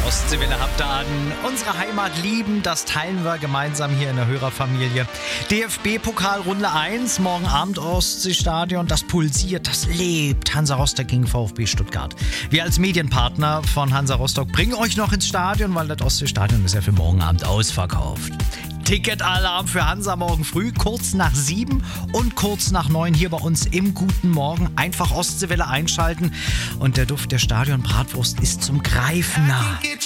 Ostseewelle habt ihr an. Unsere Heimat lieben, das teilen wir gemeinsam hier in der Hörerfamilie. DFB-Pokal Runde 1, morgen Abend Ostseestadion. Das pulsiert, das lebt. Hansa Rostock gegen VfB Stuttgart. Wir als Medienpartner von Hansa Rostock bringen euch noch ins Stadion, weil das Ostseestadion ist ja für morgen Abend ausverkauft. Ticketalarm für Hansa morgen früh, kurz nach 7 und kurz nach 9 hier bei uns im Guten Morgen. Einfach Ostseewelle einschalten und der Duft der Stadionbratwurst ist zum Greifen nah.